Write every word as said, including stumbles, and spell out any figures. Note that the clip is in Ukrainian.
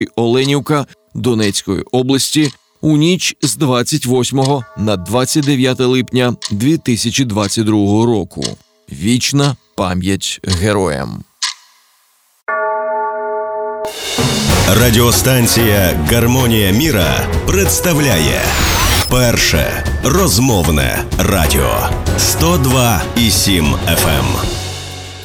Оленівка Донецької області у ніч з двадцять восьмого на двадцять дев'яте липня дві тисячі двадцять другого року. Вічна пам'ять героям. Радіостанція «Гармонія міра» представляє перше розмовне радіо сто два і сім еф ем.